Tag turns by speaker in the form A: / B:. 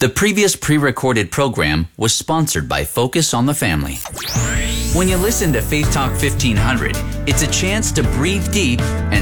A: The previous pre-recorded program was sponsored by Focus on the Family. When you listen to Faith Talk 1500, it's a chance to breathe deep and